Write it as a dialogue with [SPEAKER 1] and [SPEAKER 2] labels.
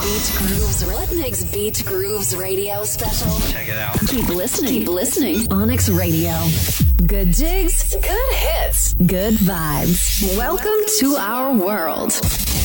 [SPEAKER 1] Beach Grooves. What makes Beach Grooves Radio special?
[SPEAKER 2] Check it out.
[SPEAKER 1] Keep listening. Keep listening. Onyx Radio. Good jigs. Good hits. Good vibes. Welcome to our world.